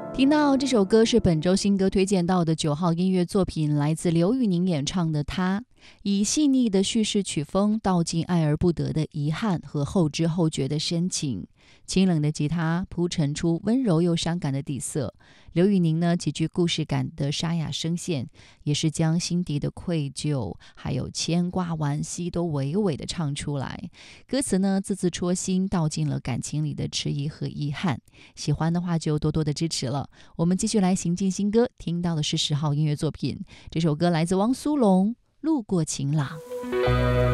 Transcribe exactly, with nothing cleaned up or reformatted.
听到这首歌是本周新歌推荐到的九号音乐作品，来自刘宇宁演唱的《他》，以细腻的叙事曲风道尽爱而不得的遗憾和后知后觉的深情，清冷的吉他铺陈出温柔又伤感的底色。刘宇宁呢，极具故事感的沙哑声线，也是将心底的愧疚还有牵挂惋惜都娓娓地唱出来。歌词呢，字字戳心，道尽了感情里的迟疑和遗憾。喜欢的话就多多的支持了。我们继续来行进新歌，听到的是十号音乐作品，这首歌来自汪苏泷《路过晴朗》。